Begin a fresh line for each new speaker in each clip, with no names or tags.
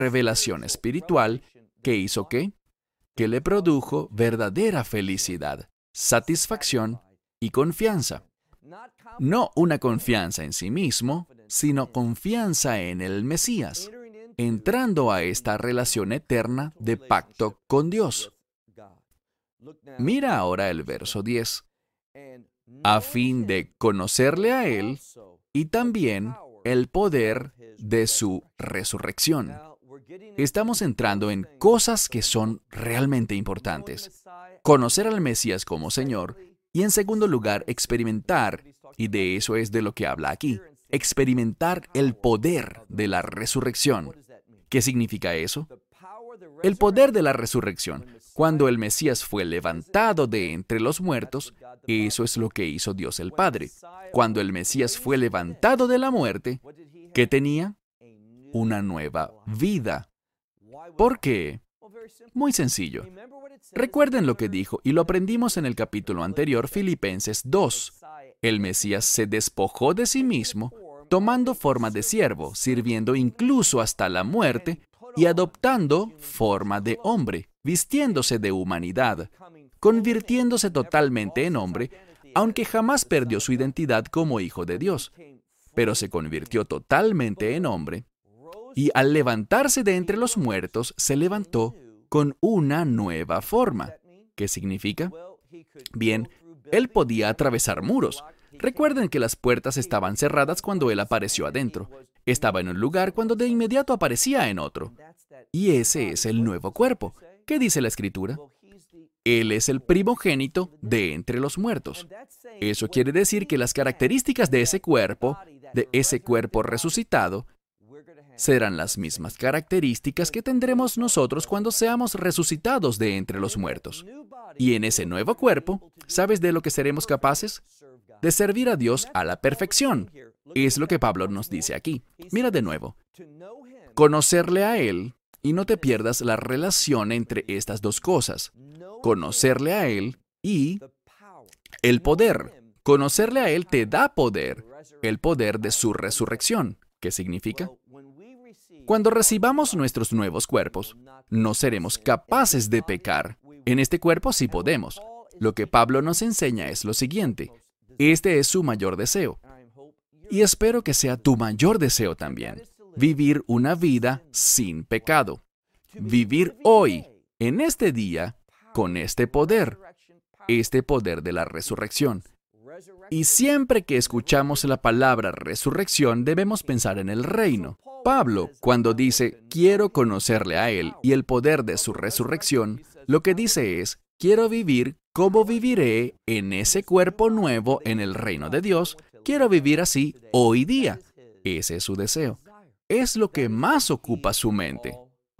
revelación espiritual que hizo ¿qué? Que le produjo verdadera felicidad, satisfacción y confianza. No una confianza en sí mismo, sino confianza en el Mesías, entrando a esta relación eterna de pacto con Dios. Mira ahora el verso 10. A fin de conocerle a Él y también el poder de su resurrección. Estamos entrando en cosas que son realmente importantes. Conocer al Mesías como Señor y, en segundo lugar, experimentar, y de eso es de lo que habla aquí, experimentar el poder de la resurrección. ¿Qué significa eso? El poder de la resurrección. Cuando el Mesías fue levantado de entre los muertos, eso es lo que hizo Dios el Padre. Cuando el Mesías fue levantado de la muerte, ¿qué tenía? Una nueva vida. ¿Por qué? Muy sencillo. Recuerden lo que dijo, y lo aprendimos en el capítulo anterior, Filipenses 2. El Mesías se despojó de sí mismo, tomando forma de siervo, sirviendo incluso hasta la muerte, y adoptando forma de hombre, vistiéndose de humanidad, convirtiéndose totalmente en hombre, aunque jamás perdió su identidad como hijo de Dios, pero se convirtió totalmente en hombre, y al levantarse de entre los muertos, se levantó con una nueva forma. ¿Qué significa? Bien, él podía atravesar muros. Recuerden que las puertas estaban cerradas cuando él apareció adentro. Estaba en un lugar cuando de inmediato aparecía en otro. Y ese es el nuevo cuerpo. ¿Qué dice la Escritura? Él es el primogénito de entre los muertos. Eso quiere decir que las características de ese cuerpo resucitado, serán las mismas características que tendremos nosotros cuando seamos resucitados de entre los muertos. Y en ese nuevo cuerpo, ¿sabes de lo que seremos capaces? De servir a Dios a la perfección. Es lo que Pablo nos dice aquí. Mira de nuevo. Conocerle a Él, y no te pierdas la relación entre estas dos cosas. Conocerle a Él y el poder. Conocerle a Él te da poder, el poder de su resurrección. ¿Qué significa? Cuando recibamos nuestros nuevos cuerpos, no seremos capaces de pecar. En este cuerpo sí podemos. Lo que Pablo nos enseña es lo siguiente. Este es su mayor deseo. Y espero que sea tu mayor deseo también. Vivir una vida sin pecado. Vivir hoy, en este día, con este poder de la resurrección. Y siempre que escuchamos la palabra resurrección, debemos pensar en el reino. Pablo, cuando dice, quiero conocerle a Él y el poder de su resurrección, lo que dice es, quiero vivir como viviré en ese cuerpo nuevo en el reino de Dios, quiero vivir así hoy día. Ese es su deseo. Es lo que más ocupa su mente.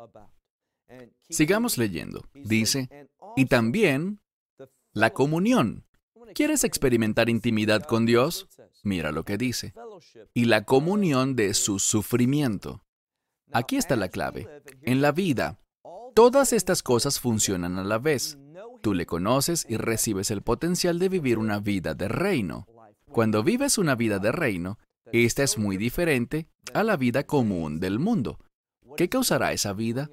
Sigamos leyendo. Dice, y también la comunión. ¿Quieres experimentar intimidad con Dios? Mira lo que dice. Y la comunión de su sufrimiento. Aquí está la clave. En la vida, todas estas cosas funcionan a la vez. Tú le conoces y recibes el potencial de vivir una vida de reino. Cuando vives una vida de reino, esta es muy diferente a la vida común del mundo. ¿Qué causará esa vida?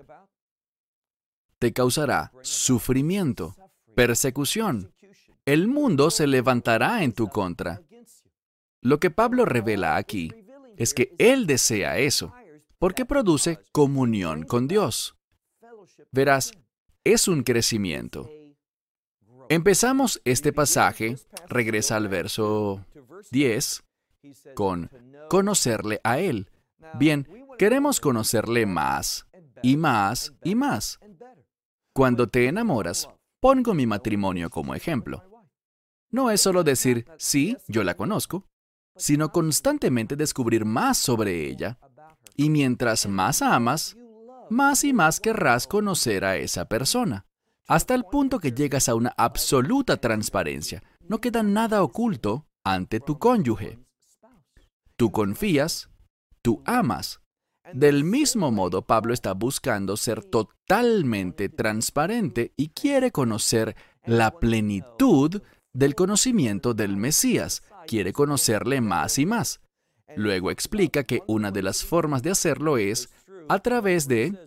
Te causará sufrimiento, persecución. El mundo se levantará en tu contra. Lo que Pablo revela aquí es que él desea eso, porque produce comunión con Dios. Verás, es un crecimiento. Empezamos este pasaje, regresa al verso 10, con conocerle a Él. Bien, queremos conocerle más y más y más. Cuando te enamoras, pongo mi matrimonio como ejemplo. No es solo decir, sí, yo la conozco, sino constantemente descubrir más sobre ella. Y mientras más amas, más y más querrás conocer a esa persona, hasta el punto que llegas a una absoluta transparencia. No queda nada oculto ante tu cónyuge. Tú confías, tú amas. Del mismo modo, Pablo está buscando ser totalmente transparente y quiere conocer la plenitud del conocimiento del Mesías. Quiere conocerle más y más. Luego explica que una de las formas de hacerlo es a través de